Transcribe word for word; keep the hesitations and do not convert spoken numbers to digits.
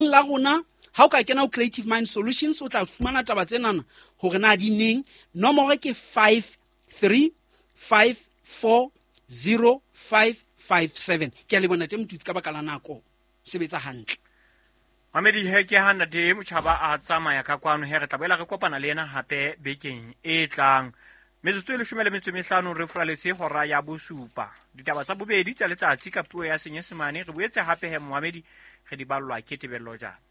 la rona ha o ka kena ho Creative Mind Solutions o tla fumana taba tsenana hore na di neng. Nomoro ke five three five four zero five five seven. Ke a le bona teng motutsi ka baka la nako sebetsa hantle. Mohamedi he ke hana de Motjhaba a tsamaya ka kwano he re tla boela re kopana le yena hape bekeng e tlang. Metsotso e leshome le metso e mehlano re furaletse hora ya bosupa. Ditaba tsa bobedi tsa letsatsi ka puo ya Senyesemane re boetse hape he Mohamedi re di ballwa ke Tebello Jana.